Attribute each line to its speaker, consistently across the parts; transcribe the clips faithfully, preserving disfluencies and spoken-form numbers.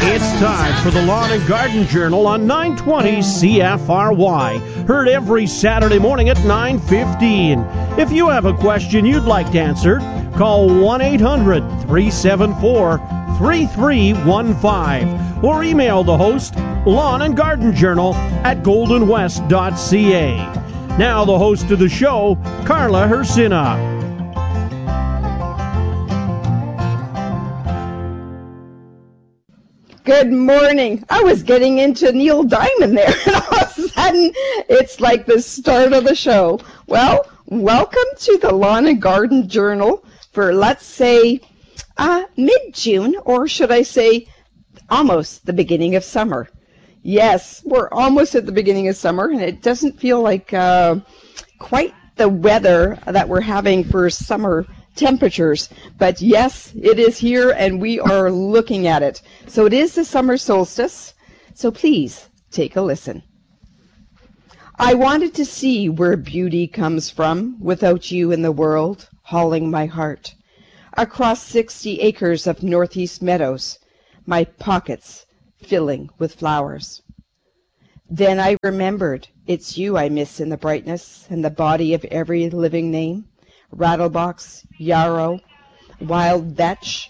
Speaker 1: It's time for the Lawn and Garden Journal on nine twenty C F R Y. Heard every Saturday morning at nine fifteen. If you have a question you'd like to answer, call one eight hundred three seven four three three one five or email the host, Lawn and Garden Journal at golden west dot c a. Now the host of the show, Carla Hersina.
Speaker 2: Good morning. I was getting into Neil Diamond there, and all of a sudden, it's like the start of the show. Well, welcome to the Lawn and Garden Journal for, let's say, uh, mid-June, or should I say, almost the beginning of summer. Yes, we're almost at the beginning of summer, and it doesn't feel like uh, quite the weather that we're having for summer temperatures, but yes, it is here and we are looking at it. So it is the summer solstice, so please take a listen. I wanted to see where beauty comes from without you in the world, hauling my heart across sixty acres of northeast meadows, my pockets filling with flowers. Then I remembered it's you I miss in the brightness and the body of every living name. Rattlebox, yarrow, wild vetch.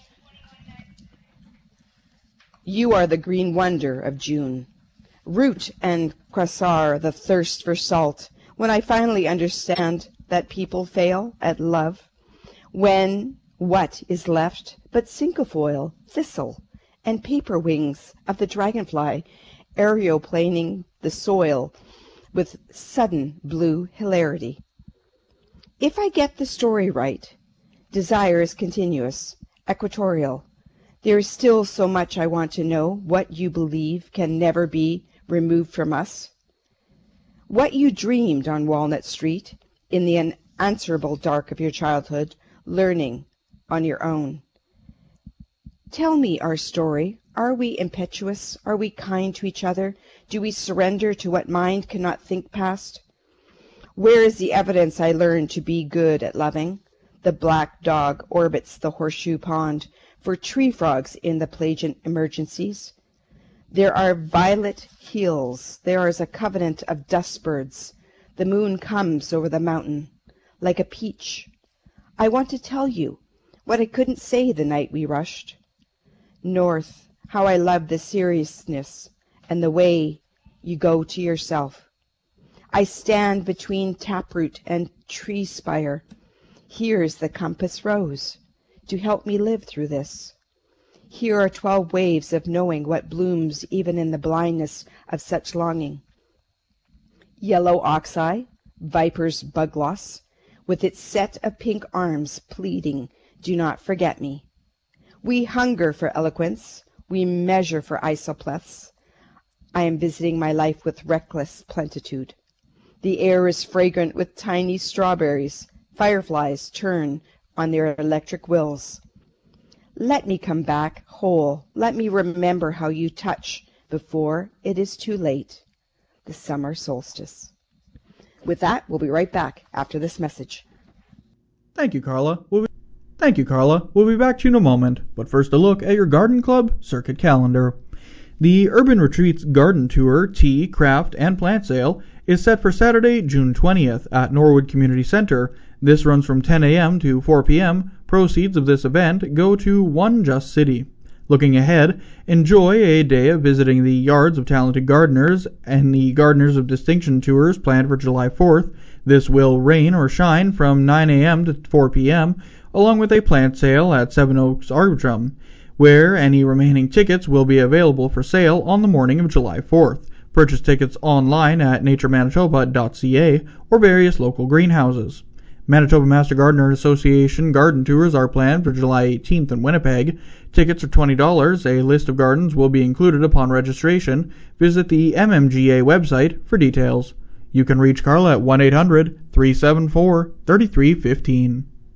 Speaker 2: You are the green wonder of June. Root and cressar, the thirst for salt. When I finally understand that people fail at love, when what is left but cinquefoil, thistle, and paper wings of the dragonfly aeroplaning the soil with sudden blue hilarity. If I get the story right, desire is continuous, equatorial. There is still so much I want to know, what you believe can never be removed from us. What you dreamed on Walnut Street, in the unanswerable dark of your childhood, learning on your own. Tell me our story. Are we impetuous? Are we kind to each other? Do we surrender to what mind cannot think past? Where is the evidence I learned to be good at loving? The black dog orbits the horseshoe pond for tree frogs in the plangent emergencies. There are violet hills. There is a covenant of dust birds. The moon comes over the mountain like a peach. I want to tell you what I couldn't say the night we rushed. North, how I love the seriousness and the way you go to yourself. I stand between taproot and tree spire. Here's the compass rose to help me live through this. Here are twelve waves of knowing what blooms even in the blindness of such longing. Yellow oxeye, viper's bugloss, with its set of pink arms pleading, do not forget me. We hunger for eloquence. We measure for isopleths. I am visiting my life with reckless plenitude. The air is fragrant with tiny strawberries. Fireflies turn on their electric wheels. Let me come back whole. Let me remember how you touch before it is too late. The summer solstice. With that, we'll be right back after this message.
Speaker 3: Thank you, Carla. We'll be- Thank you, Carla. We'll be back to you in a moment, but first a look at your garden club circuit calendar. The Urban Retreats Garden Tour, Tea, Craft, and Plant Sale is set for Saturday, June twentieth at Norwood Community Center. This runs from ten a.m. to four p.m. Proceeds of this event go to One Just City. Looking ahead, enjoy a day of visiting the yards of talented gardeners and the Gardeners of Distinction tours planned for July fourth. This will rain or shine from nine a.m. to four p.m., along with a plant sale at Seven Oaks Arbitrum, where any remaining tickets will be available for sale on the morning of July fourth. Purchase tickets online at nature manitoba dot c a or various local greenhouses. Manitoba Master Gardener Association garden tours are planned for July eighteenth in Winnipeg. Tickets are twenty dollars. A list of gardens will be included upon registration. Visit the M M G A website for details. You can reach Carla at one eight hundred three seven four three three one five.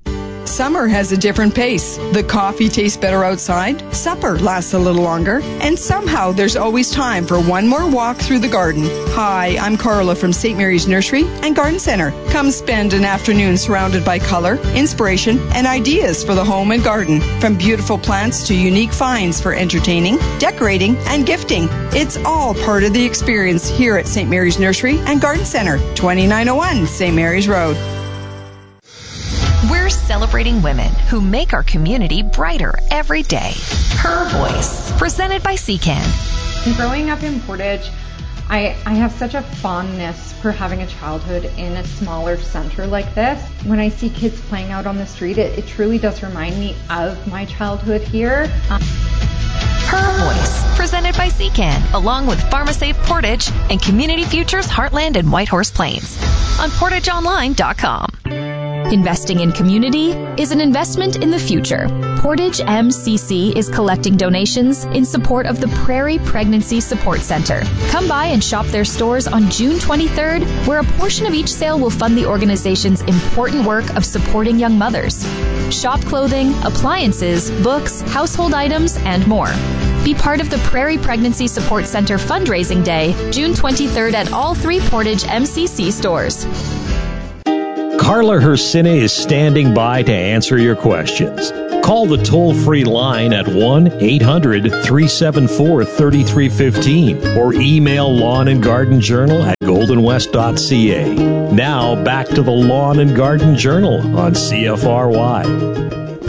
Speaker 4: Summer has a different pace. The coffee tastes better outside, supper lasts a little longer, and somehow there's always time for one more walk through the garden. Hi, I'm Carla from Saint Mary's Nursery and Garden Center. Come spend an afternoon surrounded by color, inspiration, and ideas for the home and garden. From beautiful plants to unique finds for entertaining, decorating, and gifting. It's all part of the experience here at Saint Mary's Nursery and Garden Center, twenty-nine oh one Saint Mary's Road.
Speaker 5: We're celebrating women who make our community brighter every day. Her Voice, presented by C C A N.
Speaker 6: Growing up in Portage, I, I have such a fondness for having a childhood in a smaller center like this. When I see kids playing out on the street, it, it truly does remind me of my childhood here. Um,
Speaker 5: Her Voice, presented by C C A N, along with PharmaSafe Portage and Community Futures Heartland and Whitehorse Plains on portage online dot com.
Speaker 7: Investing in community is an investment in the future. Portage M C C is collecting donations in support of the Prairie Pregnancy Support Center. Come by and shop their stores on June twenty-third, where a portion of each sale will fund the organization's important work of supporting young mothers. Shop clothing, appliances, books, household items, and more. Be part of the Prairie Pregnancy Support Center fundraising day, June twenty-third at all three Portage M C C stores.
Speaker 8: Carla Hersine is standing by to answer your questions. Call the toll-free line at one eight hundred three seven four three three one five or email Lawn and Garden Journal at golden west dot c a. Now back to the Lawn and Garden Journal on C F R Y.